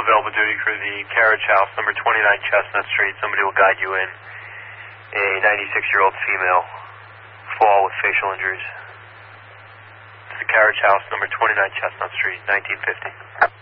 available duty for the carriage house, number 29 Chestnut Street. Somebody will guide you in. A 96-year-old female, fall with facial injuries. It's the carriage house, number 29 Chestnut Street, 1950.